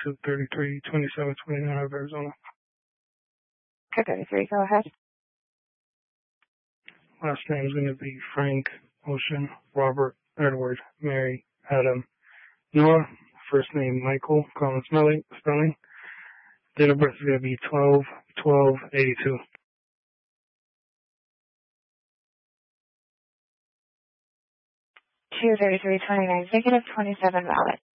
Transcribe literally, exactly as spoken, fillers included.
two thirty-three twenty-seven twenty-nine of Arizona. two thirty-three, go ahead. Last name is going to be Frank, Ocean, Robert, Edward, Mary, Adam, Noah. First name Michael, common spelling. spelling. Date of birth is going to be twelve twelve eighty-two. two thirty-three twenty-nine, negative twenty-seven valid.